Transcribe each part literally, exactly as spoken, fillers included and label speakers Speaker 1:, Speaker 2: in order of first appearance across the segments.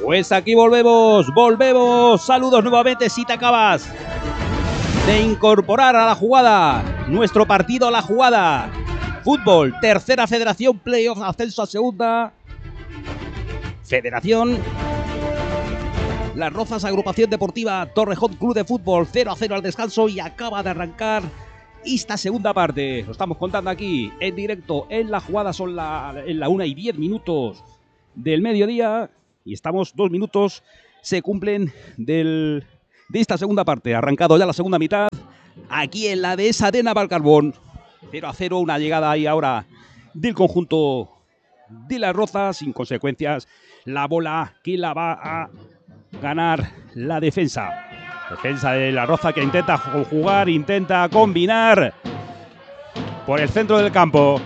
Speaker 1: Pues aquí volvemos, volvemos. Saludos nuevamente si te acabas de incorporar a la jugada. Nuestro partido a la jugada. Fútbol, tercera federación, playoff, ascenso a segunda. Federación. Las Rozas, agrupación deportiva Torrejón Club de Fútbol, cero a cero al descanso y acaba de arrancar esta segunda parte. Lo estamos contando aquí en directo en la jugada. Son la, en la una y diez minutos del mediodía y estamos dos minutos, se cumplen del, de esta segunda parte. Arrancado ya la segunda mitad aquí en la dehesa de Navalcarbón. cero a cero, una llegada ahí ahora del conjunto de Las Rozas, sin consecuencias. La bola que la va a ganar la defensa. Defensa de La Roza que intenta jugar, intenta combinar por el centro del campo.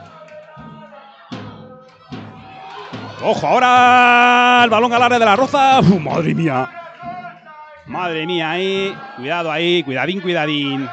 Speaker 1: ¡Ojo! Ahora el balón al área de La Roza. ¡Uh, madre mía! Madre mía, ahí. Cuidado ahí, cuidadín, cuidadín.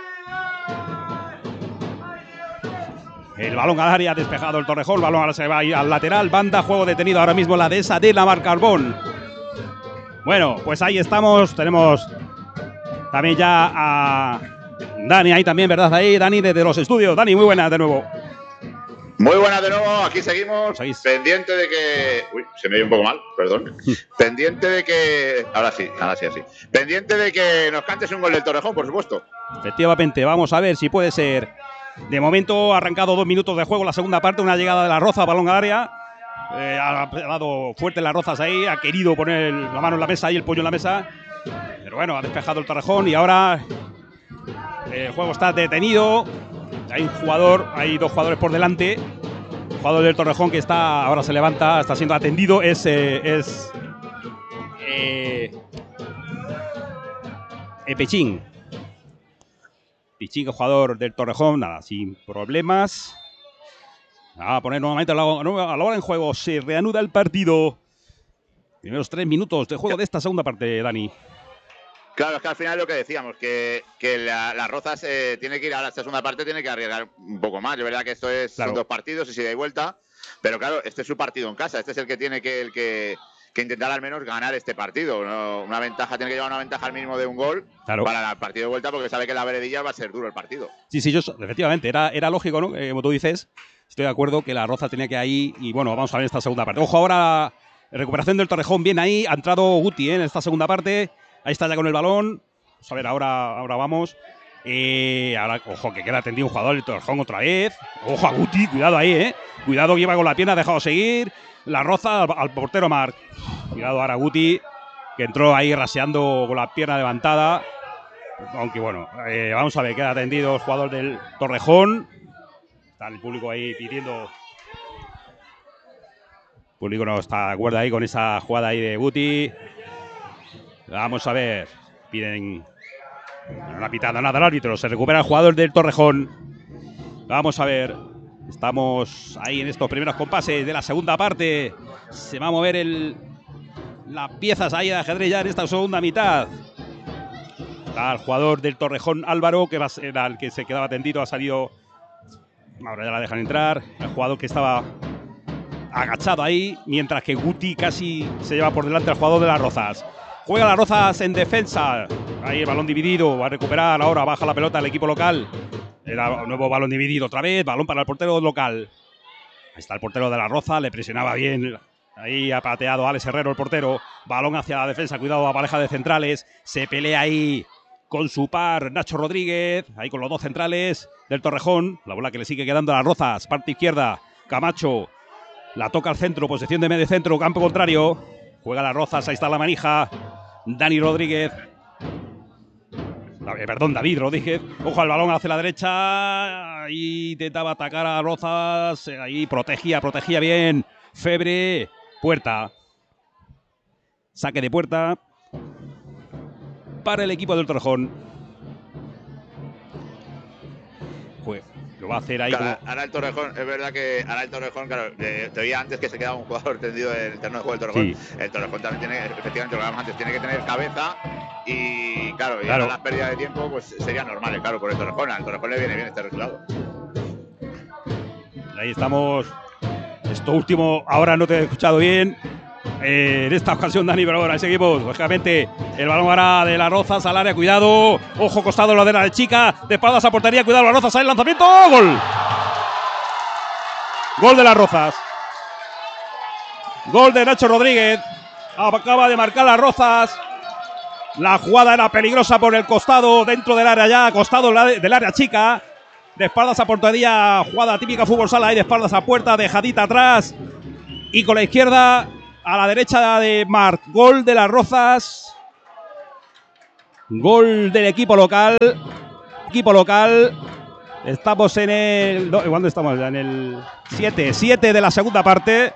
Speaker 1: El balón al área, despejado el Torrejón. El balón ahora se va a ir al lateral. Banda, juego detenido ahora mismo la dehesa de Navalcarbón. Bueno, pues ahí estamos. Tenemos también ya a Dani ahí también, ¿verdad? Ahí, Dani, desde los estudios. Dani, muy buenas de nuevo.
Speaker 2: Muy buenas de nuevo, aquí seguimos. ¿Seguís? Pendiente de que... Uy, se me oye un poco mal, perdón. Pendiente de que... Ahora sí, ahora sí, así. Pendiente de que nos cantes un gol del Torrejón, por supuesto.
Speaker 1: Efectivamente, vamos a ver si puede ser. De momento ha arrancado dos minutos de juego la segunda parte, una llegada de La Roza, balón al área. Eh, ha dado fuerte Las Rozas ahí, ha querido poner la mano en la mesa y el puño en la mesa, pero bueno, ha despejado el Torrejón y ahora el juego está detenido. Hay un jugador, hay dos jugadores por delante. El jugador del Torrejón que está, ahora se levanta, está siendo atendido, es eh, es eh, eh, Pechín. Pechín, jugador del Torrejón, nada, sin problemas. A poner nuevamente a la, a la hora en juego. Se reanuda el partido. Primeros tres minutos de juego de esta segunda parte, Dani.
Speaker 2: Claro, es que al final lo que decíamos, que, que la, la Rozas eh, tiene que ir a la segunda parte, tiene que arriesgar un poco más. Es verdad que esto es claro. Son dos partidos y si da vuelta. Pero claro, este es su partido en casa. Este es el que tiene que, el que, que intentar al menos ganar este partido. ¿No? Una ventaja, tiene que llevar una ventaja al mínimo de un gol claro. para el partido de vuelta, porque sabe que la veredilla va a ser duro el partido.
Speaker 1: Sí, sí, yo, efectivamente, era, era lógico, ¿no? Eh, como tú dices. Estoy de acuerdo que La Roza tenía que ir y bueno, vamos a ver esta segunda parte. Ojo ahora, recuperación del Torrejón, bien ahí, ha entrado Guti ¿eh? en esta segunda parte. Ahí está ya con el balón. Vamos a ver, ahora, ahora vamos. Eh, ahora, ojo, que queda atendido un jugador del Torrejón otra vez. Ojo a Guti, cuidado ahí, ¿eh? Cuidado que lleva con la pierna, ha dejado seguir. La Roza al, al portero Marc. Cuidado ahora Guti, que entró ahí raseando con la pierna levantada. Aunque bueno, eh, vamos a ver, queda atendido el jugador del Torrejón. Está el público ahí pidiendo. El público no está de acuerdo ahí con esa jugada ahí de Guti. Vamos a ver. Piden. No ha pitado nada el árbitro. Se recupera el jugador del Torrejón. Vamos a ver. Estamos ahí en estos primeros compases de la segunda parte. Se va a mover el, las piezas ahí de ajedrez ya en esta segunda mitad. Está el jugador del Torrejón, Álvaro, que era el que se quedaba tendido. Ha salido. Ahora ya la dejan entrar. El jugador que estaba agachado ahí, mientras que Guti casi se lleva por delante al jugador de Las Rozas. Juega Las Rozas en defensa. Ahí el balón dividido. Va a recuperar ahora. Baja la pelota el equipo local. Era un nuevo balón dividido otra vez. Balón para el portero local. Ahí está el portero de Las Rozas. Le presionaba bien. Ahí ha pateado Alex Herrero, el portero. Balón hacia la defensa. Cuidado a pareja de centrales. Se pelea ahí con su par Nacho Rodríguez. Ahí con los dos centrales del Torrejón. La bola que le sigue quedando a Las Rozas. Parte izquierda. Camacho. La toca al centro. Posición de medio centro. Campo contrario. Juega Las Rozas. Ahí está la manija. Dani Rodríguez. Eh, perdón, David Rodríguez. Ojo al balón hacia la derecha. Ahí intentaba atacar a Rozas. Ahí protegía, protegía bien. Febre. Puerta. Saque de puerta para el equipo del Torrejón. Pues lo va a hacer ahí.
Speaker 2: Claro,
Speaker 1: como...
Speaker 2: Ahora el Torrejón, es verdad que ahora el Torrejón, claro, eh, te oía antes que se quedaba un jugador tendido en el terreno de juego del Torrejón. Sí. El Torrejón también tiene, efectivamente, lo que hablamos antes, tiene que tener cabeza y, claro, y claro. las pérdidas de tiempo pues serían normales, claro, por el Torrejón. Al Torrejón le viene bien este resultado.
Speaker 1: Ahí estamos. Esto último, ahora no te he escuchado bien. Eh, en esta ocasión Dani, pero ahora seguimos. Lógicamente el balón ahora de Las Rozas al área, cuidado. Ojo costado la de la chica, de espaldas a portería, cuidado Las Rozas, sale el lanzamiento, gol. Gol de Las Rozas. Gol de Nacho Rodríguez. Acaba de marcar Las Rozas. La jugada era peligrosa por el costado, dentro del área ya, costado del área chica. De espaldas a portería, jugada típica fútbol sala y de espaldas a puerta, dejadita atrás. Y con la izquierda a la derecha de Marc. Gol de Las Rozas. Gol del equipo local. Equipo local. Estamos en el... ¿Cuándo estamos? En el siete. siete de la segunda parte.